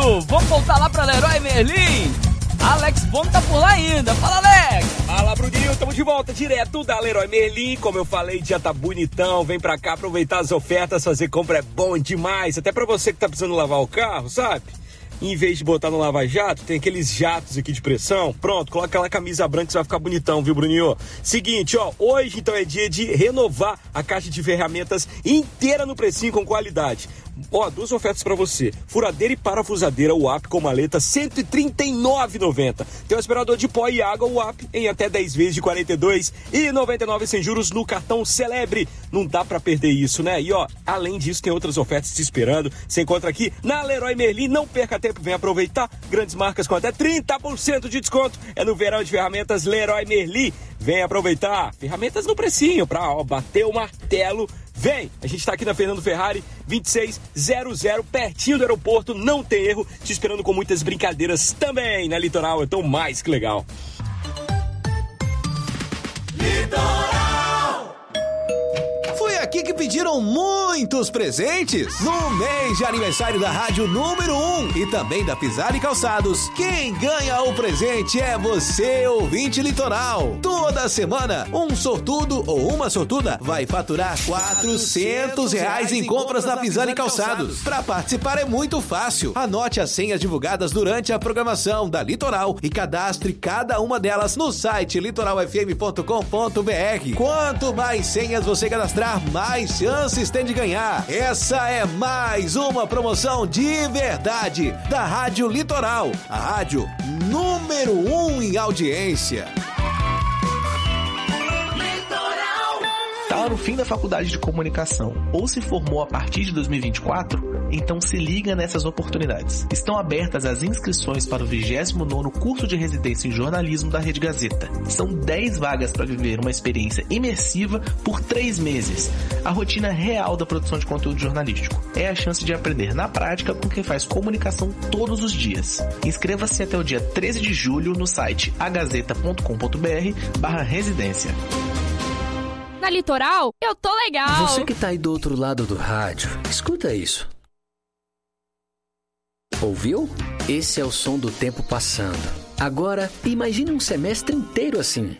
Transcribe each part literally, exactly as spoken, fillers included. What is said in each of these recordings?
Bruninho, vamos voltar lá pra Leroy Merlin. Alex Bom tá por lá ainda. Fala, Alex! Fala, Bruninho, estamos de volta direto da Leroy Merlin. Como eu falei, dia tá bonitão. Vem pra cá aproveitar as ofertas, fazer compra é bom demais. Até pra você que tá precisando lavar o carro, sabe? Em vez de botar no lava-jato, tem aqueles jatos aqui de pressão. Pronto, coloca aquela camisa branca que você vai ficar bonitão, viu, Bruninho? Seguinte, ó, hoje então é dia de renovar a caixa de ferramentas inteira no precinho com qualidade. Ó, duas ofertas pra você. Furadeira e parafusadeira U A P com maleta cento e trinta e nove reais e noventa centavos. Tem um aspirador de pó e água U A P em até dez vezes de quarenta e dois reais e noventa e nove centavos sem juros no cartão Celebre. Não dá pra perder isso, né? E ó, além disso, tem outras ofertas te esperando. Você encontra aqui na Leroy Merlin. Não perca tempo, vem aproveitar. Grandes marcas com até trinta por cento de desconto. É no verão de ferramentas Leroy Merlin. Vem aproveitar. Ferramentas no precinho pra ó, bater o martelo. Vem, a gente tá aqui na Fernando Ferrari, vinte e seis zero zero, pertinho do aeroporto, não tem erro, te esperando com muitas brincadeiras também na Litoral, é tão mais que legal. Litoral! Foi aqui que pediram muitos presentes no mês de aniversário da Rádio Número um e também da Pisar e Calçados. Quem ganha o presente é você, ouvinte Litoral. Toda semana, um sortudo ou uma sortuda vai faturar quatrocentos reais em compras na Pisar e Calçados. Para participar é muito fácil. Anote as senhas divulgadas durante a programação da Litoral e cadastre cada uma delas no site litoral f m ponto com ponto b r. Quanto mais senhas você cadastrar, mais chances tem de ganhar. Essa é mais uma promoção de verdade da Rádio Litoral, a rádio número um em audiência. Tá no fim da faculdade de comunicação ou se formou a partir de dois mil e vinte e quatro? Então se liga nessas oportunidades. Estão abertas as inscrições para o vigésimo nono curso de residência em jornalismo da Rede Gazeta. São dez vagas para viver uma experiência imersiva por três meses. A rotina real da produção de conteúdo jornalístico. É a chance de aprender na prática com quem faz comunicação todos os dias. Inscreva-se até o dia treze de julho no site agazeta ponto com ponto b r barra residência. Na Litoral, eu tô legal. Você que tá aí do outro lado do rádio, escuta isso. Ouviu? Esse é o som do tempo passando. Agora, imagine um semestre inteiro assim.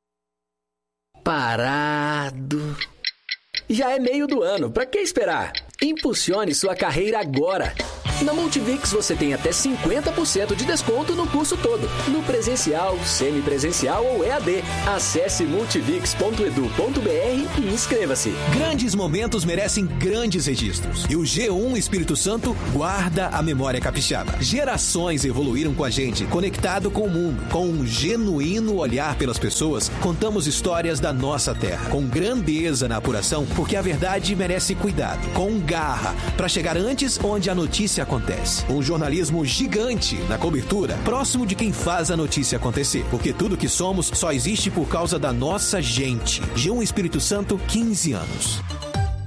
Parado. Já é meio do ano, pra que esperar? Impulsione sua carreira agora. Na Multivix você tem até cinquenta por cento de desconto no curso todo, no presencial, semipresencial ou E A D. Acesse multivix ponto edu ponto b r e inscreva-se. Grandes momentos merecem grandes registros. E o G um Espírito Santo guarda a memória capixaba. Gerações evoluíram com a gente, conectado com o mundo. Com um genuíno olhar pelas pessoas, contamos histórias da nossa terra. Com grandeza na apuração, porque a verdade merece cuidado. Com garra, para chegar antes onde a notícia acontece. Um jornalismo gigante na cobertura, próximo de quem faz a notícia acontecer. Porque tudo que somos só existe por causa da nossa gente. G um Espírito Santo, quinze anos.